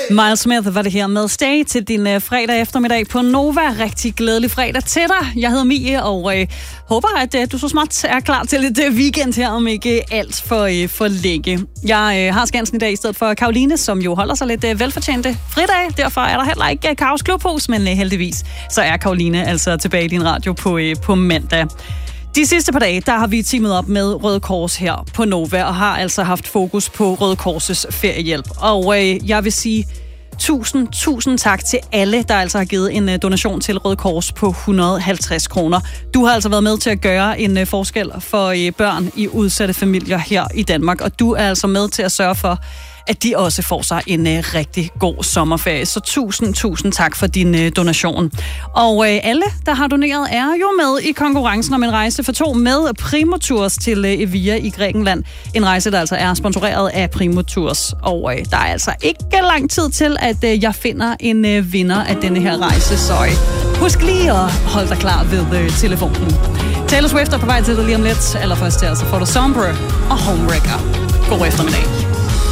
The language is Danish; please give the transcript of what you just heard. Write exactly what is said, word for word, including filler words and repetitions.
Miles Smith var det her med Stay til din uh, fredag eftermiddag på Nova. Rigtig glædelig fredag til dig. Jeg hedder Mie, og uh, håber, at uh, du så smart er klar til lidt uh, weekend her, om ikke alt for, uh, for længe. Jeg uh, har Skansen i dag i stedet for Karoline, som jo holder sig lidt uh, velfortjente fridag. Derfor er der heller ikke uh, Kaos Klubhus, men uh, heldigvis så er Karoline altså tilbage i din radio på, uh, på mandag. De sidste par dage, der har vi teamet op med Røde Kors her på Nova, og har altså haft fokus på Røde Kors' feriehjælp. Og øh, jeg vil sige tusind, tusind tak til alle, der altså har givet en øh, donation til Røde Kors på et hundrede og halvtreds kroner. Du har altså været med til at gøre en øh, forskel for øh, børn i udsatte familier her i Danmark, og du er altså med til at sørge for, at de også får sig en øh, rigtig god sommerferie. Så tusind, tusind tak for din øh, donation. Og øh, alle, der har doneret, er jo med i konkurrencen om en rejse for to med Primo Tours til øh, Evia i Grækenland. En rejse, der altså er sponsoreret af Primo Tours. Og øh, der er altså ikke lang tid til, at øh, jeg finder en øh, vinder af denne her rejse. Så øh, husk lige at holde dig klar ved øh, telefonen. Taylor Swift er på vej til det lige om lidt. Allerførst til, altså får du Sombre og Homewrecker. God eftermiddag.